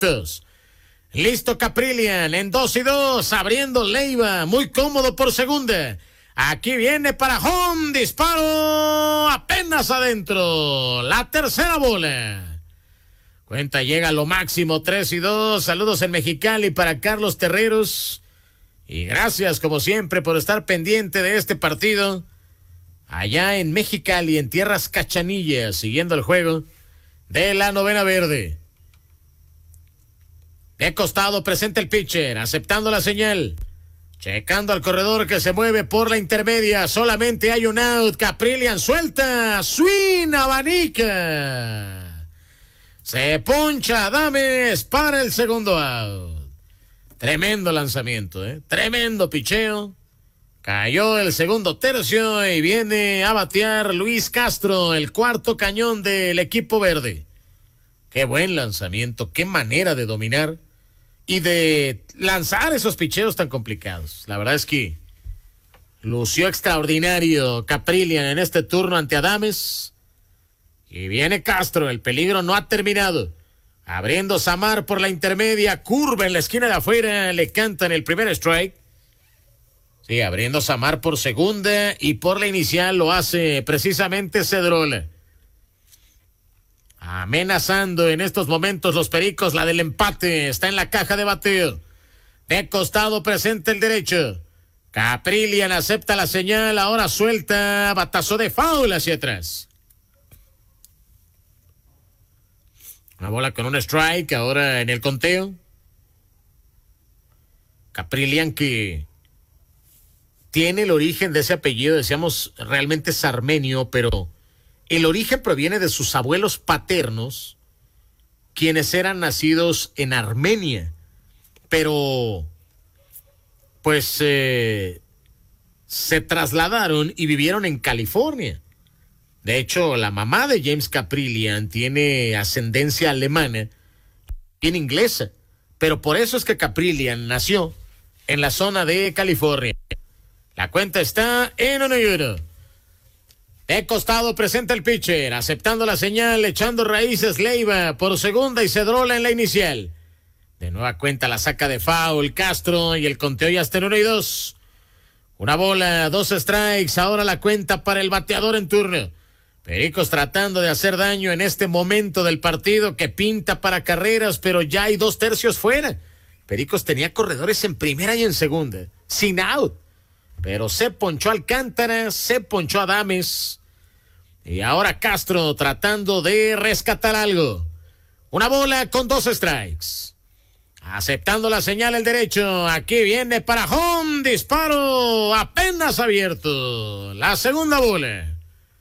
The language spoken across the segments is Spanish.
Listo Caprillian en 2-2, abriendo Leiva, muy cómodo por segunda. Aquí viene para home, disparo, apenas adentro. La tercera bola. Cuenta llega a lo máximo, 3-2. Saludos en Mexicali para Carlos Terreros. Y gracias, como siempre, por estar pendiente de este partido. Allá en Mexicali, en tierras cachanillas, siguiendo el juego de la novena verde. De costado presenta el pitcher, aceptando la señal. Checando al corredor que se mueve por la intermedia. Solamente hay un out. Caprillian suelta. Swing, abanica. Se poncha Adames para el segundo out. Tremendo lanzamiento, tremendo picheo. Cayó el segundo tercio y viene a batear Luis Castro, el cuarto cañón del equipo verde. Qué buen lanzamiento, qué manera de dominar y de lanzar esos picheos tan complicados. La verdad es que lució extraordinario Caprillian en este turno ante Adames. Y viene Castro, el peligro no ha terminado. Abriendo Samar por la intermedia, curva en la esquina de afuera, le cantan el primer strike. Sí, abriendo Samar por segunda y por la inicial lo hace precisamente Cedrola. Amenazando en estos momentos los Pericos, la del empate está en la caja de bateo. De costado presenta el derecho. Caprillian acepta la señal, ahora suelta, batazo de foul hacia atrás. Una bola con un strike, ahora en el conteo. Caprillian que tiene el origen de ese apellido, decíamos realmente es armenio, pero el origen proviene de sus abuelos paternos, quienes eran nacidos en Armenia, pero pues se trasladaron y vivieron en California. De hecho, la mamá de James Caprillian tiene ascendencia alemana y inglesa, pero por eso es que Caprillian nació en la zona de California. La cuenta está en 1-1. De costado presenta el pitcher, aceptando la señal, echando raíces Leiva por segunda y Cedrola en la inicial. De nueva cuenta la saca de foul Castro y el conteo ya está en 1-2. Una bola, 2 strikes, ahora la cuenta para el bateador en turno. Pericos tratando de hacer daño en este momento del partido que pinta para carreras, pero ya hay 2 tercios fuera. Pericos tenía corredores en primera y en segunda, sin out. Pero se ponchó Alcántara, se ponchó Adames. Y ahora Castro tratando de rescatar algo. Una bola con 2 strikes. Aceptando la señal el derecho. Aquí viene para home. Disparo apenas abierto. La segunda bola.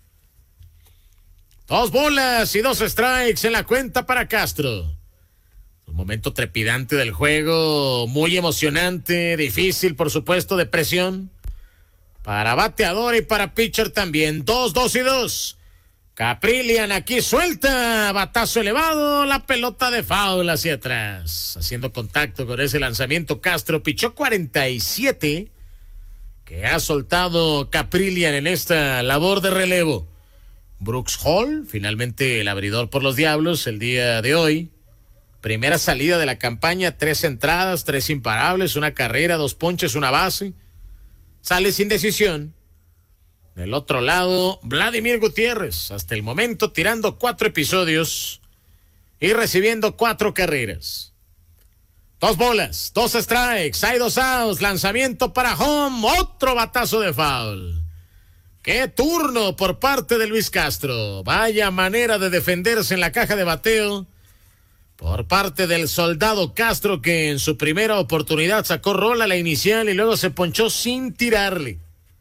2 bolas y 2 strikes en la cuenta para Castro. Un momento trepidante del juego. Muy emocionante. Difícil, por supuesto, de presión. Para bateador y para pitcher también. 2-2. Caprillian aquí suelta. Batazo elevado. La pelota de foul hacia atrás. Haciendo contacto con ese lanzamiento. Castro pichó 47. Que ha soltado Caprillian en esta labor de relevo. Brooks Hall, finalmente el abridor por los Diablos el día de hoy. Primera salida de la campaña. 3 entradas, 3 imparables, 1 carrera, 2 ponches, 1 base. Sale sin decisión. Del otro lado, Vladimir Gutiérrez, hasta el momento tirando 4 episodios y recibiendo 4 carreras. 2 bolas, 2 strikes, hay 2 outs, lanzamiento para home, otro batazo de foul. ¡Qué turno por parte de Luis Castro! Vaya manera de defenderse en la caja de bateo por parte del soldado Castro, que en su primera oportunidad sacó rola la inicial y luego se ponchó sin tirarle.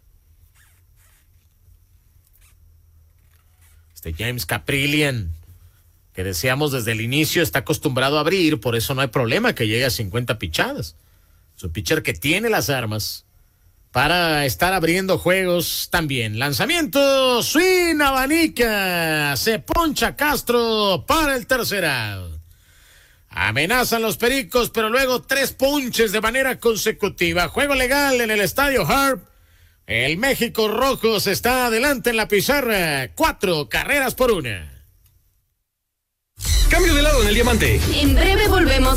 James Caprillian, que decíamos desde el inicio, está acostumbrado a abrir, por eso no hay problema que llegue a 50 pichadas. Su pitcher que tiene las armas para estar abriendo juegos también. Lanzamiento, swing, abanica, se poncha Castro para el tercer out. Amenazan los Pericos, pero luego 3 ponches de manera consecutiva. Juego legal en el estadio Harp. El México Rojos está adelante en la pizarra. 4 carreras por 1. Cambio de lado en el diamante. En breve volvemos